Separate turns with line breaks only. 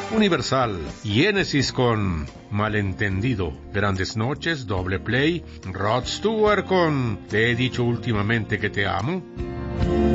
Universal, Genesis con Malentendido, Grandes Noches, Doble Play, Rod Stewart con Te he dicho últimamente que te amo,